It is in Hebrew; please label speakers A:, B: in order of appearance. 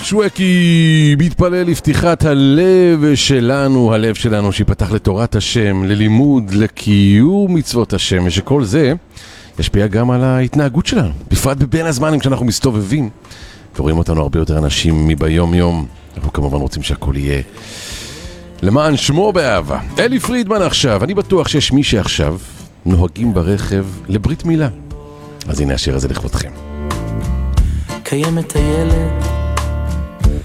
A: שווקי מתפלל לפתיחת הלב שלנו שיפתח לתורת השם, ללימוד, לקיום מצוות השם, ושכל זה ישפיע גם על ההתנהגות שלנו, בפרט בבין הזמנים כשאנחנו מסתובבים ורואים אותנו הרבה יותר אנשים מביום יום. אנחנו כמובן רוצים שהכל יהיה למען שמו באהבה. אלי פרידמן עכשיו, אני בטוח שיש מי שעכשיו נוהגים ברכב לברית מילה, אז הנה השיר הזה לכבודכם.
B: קיימת הילד